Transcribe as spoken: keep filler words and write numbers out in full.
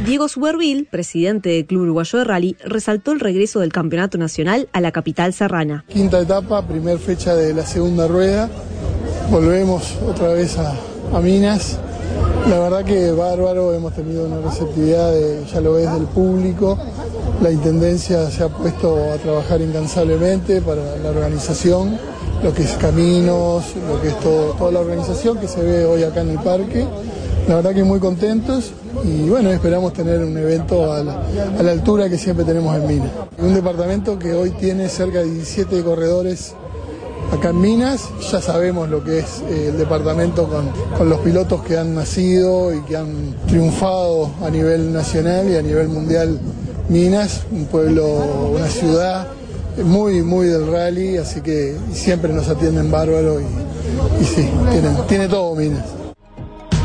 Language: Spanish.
Diego Suberville, presidente del Club Uruguayo de Rally, resaltó el regreso del campeonato nacional a la capital serrana. Quinta etapa, primer fecha de la segunda rueda. Volvemos otra vez a, a Minas. La verdad que bárbaro, hemos tenido una receptividad, de, ya lo ves, del público. La Intendencia se ha puesto a trabajar incansablemente para la organización, lo que es caminos, lo que es todo, toda la organización que se ve hoy acá en el parque. La verdad que muy contentos y bueno, esperamos tener un evento a la, a la altura que siempre tenemos en Minas. Un departamento que hoy tiene cerca de diecisiete corredores acá en Minas. Ya sabemos lo que es eh, el departamento con, con los pilotos que han nacido y que han triunfado a nivel nacional y a nivel mundial. Minas, un pueblo, una ciudad muy, muy del rally, así que siempre nos atienden bárbaro y, y sí, tienen, tiene todo Minas.